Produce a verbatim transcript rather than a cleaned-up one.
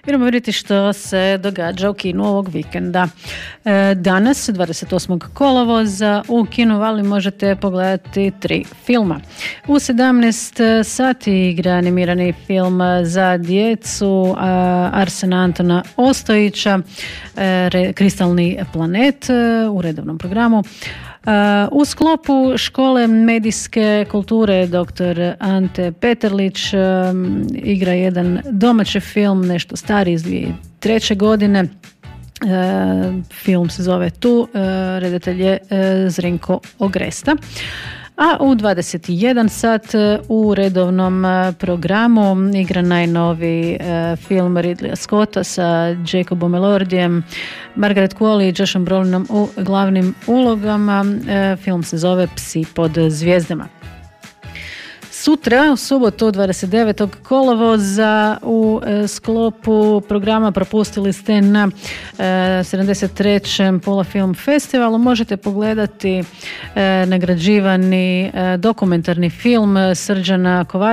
Idemo vidjeti što se događa u kinu ovog vikenda. Danas, dvadeset osmog kolovoza, u Kino Vali možete pogledati tri filma. U sedamnaest sati igra animirani film za djecu Arsena Antona Ostojića, Kristalni planet, u redovnom programu. U sklopu škole medijske kulture doktor Ante Peterlić igra jedan domaći film, nešto stariji iz dvije tisuće treće. godine. Film se zove Tu, redatelj je Zrinko Ogresta. A u dvadeset jedan sat u redovnom programu igra najnoviji film Ridleya Scotta sa Jacobom Elordijem, Margaret Qualley i Joshom Brolinom u glavnim ulogama. Film se zove Psi pod zvijezdama. Sutra, u subotu dvadeset devetog kolovoza, u sklopu programa Propustili ste na sedamdeset trećem Pola Film Festivalu možete pogledati nagrađivani dokumentarni film Srđana Kovačevića